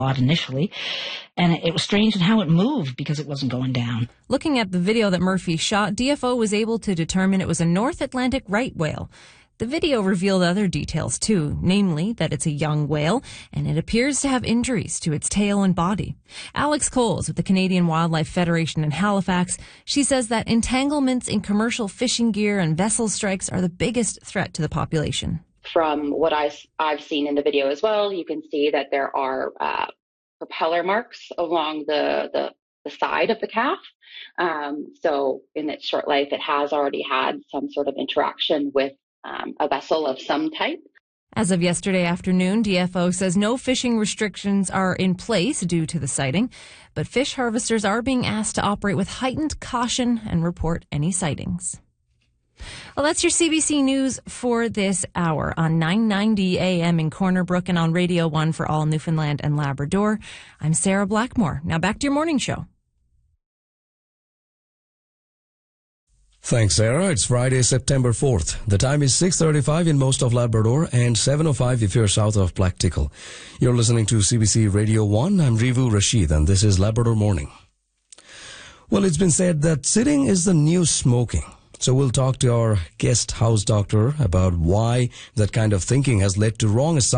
initially, and it was strange in how it moved because it wasn't going down. Looking at the video that Murphy shot, DFO was able to determine it was a North Atlantic right whale. The video revealed other details too, namely that it's a young whale and it appears to have injuries to its tail and body. Alex Coles with the Canadian Wildlife Federation in Halifax, she says that entanglements in commercial fishing gear and vessel strikes are the biggest threat to the population. From what I've seen in the video as well, you can see that there are propeller marks along the side of the calf. So in its short life, it has already had some sort of interaction with a vessel of some type. As of yesterday afternoon, DFO says no fishing restrictions are in place due to the sighting, but fish harvesters are being asked to operate with heightened caution and report any sightings. Well, that's your CBC News for this hour on 990 AM in Corner Brook and on Radio 1 for all Newfoundland and Labrador. I'm Sarah Blackmore. Now back to your morning show. Thanks, Sarah. It's Friday, September 4th. The time is 6:35 in most of Labrador and 7:05 if you're south of Blacktickle. You're listening to CBC Radio 1. I'm Rivu Rashid, and this is Labrador Morning. Well, it's been said that sitting is the new smoking. So we'll talk to our guest house doctor about why that kind of thinking has led to wrong assumptions